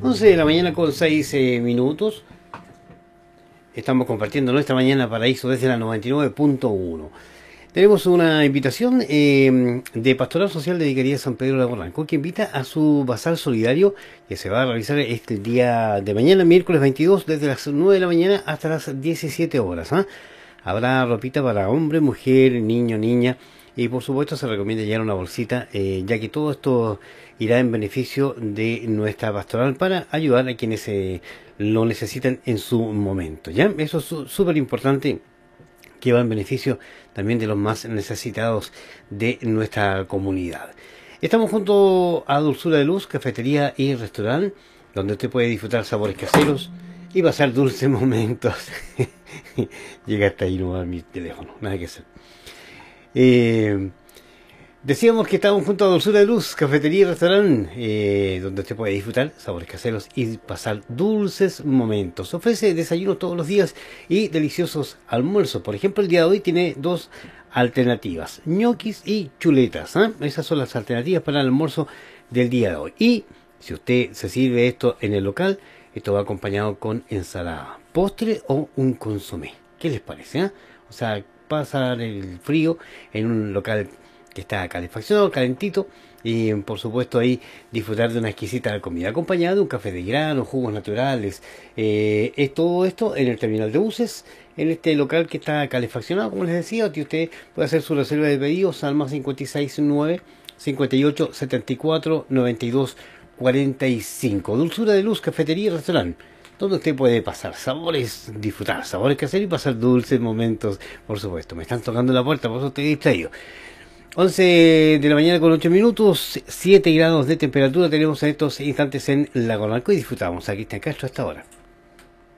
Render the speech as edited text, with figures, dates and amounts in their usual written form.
11 de la mañana con 6 minutos. Estamos compartiendo nuestra mañana paraíso desde la 99.1. Tenemos una invitación de Pastoral Social de Vicaría San Pedro de Borranco, que invita a su bazar solidario que se va a realizar este día de mañana, miércoles 22, desde las 9 de la mañana hasta las 17 horas. Habrá ropita para hombre, mujer, niño, niña, y por supuesto se recomienda llevar una bolsita, ya que todo esto irá en beneficio de nuestra pastoral para ayudar a quienes lo necesitan en su momento. ¿Ya? Eso es súper importante, que va en beneficio también de los más necesitados de nuestra comunidad. Estamos junto a Dulzura de Luz, cafetería y restaurante, donde usted puede disfrutar sabores caseros y pasar dulces momentos. Llega hasta ahí nomás mi teléfono, nada que hacer. Decíamos que estamos junto a Dulzura de Luz, cafetería y restaurante, donde usted puede disfrutar sabores caseros y pasar dulces momentos. Ofrece desayunos todos los días y deliciosos almuerzos. Por ejemplo, el día de hoy tiene dos alternativas: ñoquis y chuletas. Esas son las alternativas para el almuerzo del día de hoy. Y si usted se sirve esto en el local, esto va acompañado con ensalada, postre o un consomé. ¿Qué les parece? O sea, pasar el frío en un local que está calefaccionado, calentito, y por supuesto ahí disfrutar de una exquisita comida, acompañada de un café de grano, jugos naturales. Es todo esto en el terminal de buses, en este local que está calefaccionado, como les decía. Y usted puede hacer su reserva de pedidos al más 569 58 74 92 45. Dulzura de Luz, cafetería y restaurante, donde usted puede pasar sabores, disfrutar sabores caseros y pasar dulces momentos, por supuesto. Me están tocando la puerta, por eso estoy distraído. 11 de la mañana con 8 minutos, 7 grados de temperatura tenemos en estos instantes en Lago Blanco, y disfrutamos a Cristian Castro hasta ahora.